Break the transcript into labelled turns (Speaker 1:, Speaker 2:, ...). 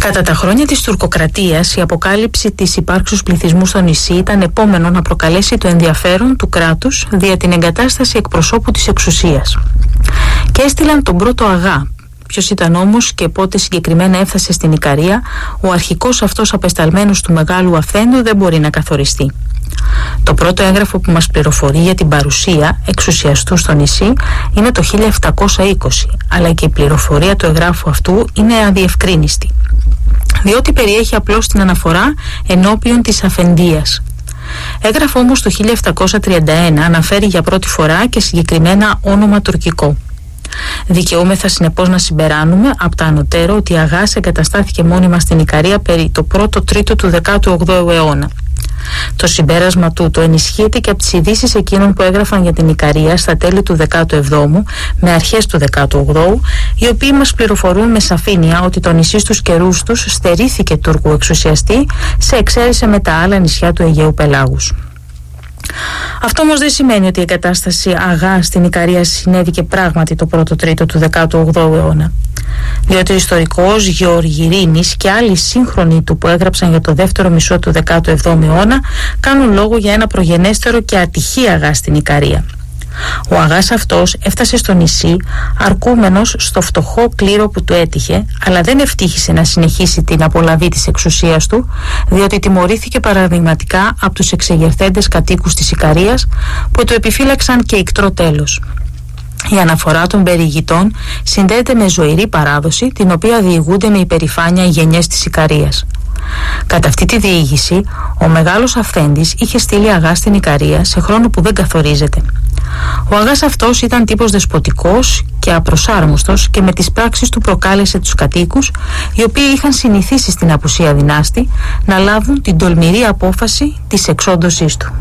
Speaker 1: Κατά τα χρόνια της τουρκοκρατίας, η αποκάλυψη της υπάρξεως πληθυσμού στο νησί ήταν επόμενο να προκαλέσει το ενδιαφέρον του κράτους δια την εγκατάσταση εκπροσώπου της εξουσίας. Και έστειλαν τον πρώτο αγά. Ποιος ήταν όμως και πότε συγκεκριμένα έφτασε στην Ικαρία, ο αρχικός αυτός απεσταλμένος του Μεγάλου Αυθέντου δεν μπορεί να καθοριστεί. Το πρώτο έγγραφο που μας πληροφορεί για την παρουσία εξουσιαστού στο νησί είναι το 1720, αλλά και η πληροφορία του εγγράφου αυτού είναι αδιευκρίνιστη, διότι περιέχει απλώς την αναφορά ενώπιον της αφεντείας. Έγγραφο όμως το 1731 αναφέρει για πρώτη φορά και συγκεκριμένα όνομα τουρκικό. Δικαιούμεθα συνεπώς να συμπεράνουμε από τα ανωτέρω ότι η Αγάς εγκαταστάθηκε μόνιμα στην Ικαρία περί το πρώτο τρίτο του 18ου αιώνα. Το συμπέρασμα τούτο ενισχύεται και από τις ειδήσεις εκείνων που έγραφαν για την Ικαρία στα τέλη του 17ου με αρχές του 18ου, οι οποίοι μας πληροφορούν με σαφήνεια ότι το νησί στους καιρούς τους στερήθηκε Τούρκου εξουσιαστή σε εξαίρεση με τα άλλα νησιά του Αιγαίου Πελάγους. Αυτό όμως δεν σημαίνει ότι η εγκατάσταση Αγά στην Ικαρία συνέβη και πράγματι το πρώτο τρίτο του 18ου αιώνα, διότι ο ιστορικός Γεωργυρίνης και άλλοι σύγχρονοι του που έγραψαν για το δεύτερο μισό του 17ου αιώνα κάνουν λόγο για ένα προγενέστερο και ατυχή Αγά στην Ικαρία. Ο Αγάς αυτός έφτασε στο νησί αρκούμενος στο φτωχό κλήρο που του έτυχε, αλλά δεν ευτύχησε να συνεχίσει την απολαβή της εξουσίας του, διότι τιμωρήθηκε παραδειγματικά από τους εξεγερθέντες κατοίκους της Ικαρίας που του επιφύλαξαν και ικτρό τέλος. Η αναφορά των περιηγητών συνδέεται με ζωηρή παράδοση, την οποία διηγούνται με υπερηφάνεια οι γενιές της Ικαρίας. Κατά αυτή τη διήγηση, ο μεγάλος Αυθέντης είχε στείλει Αγά στην Ικαρία σε χρόνο που δεν καθορίζεται. Ο Αγάς αυτός ήταν τύπος δεσποτικός και απροσάρμοστος και με τις πράξεις του προκάλεσε τους κατοίκους, οι οποίοι είχαν συνηθίσει στην απουσία δυνάστη, να λάβουν την τολμηρή απόφαση της εξόντωσής του.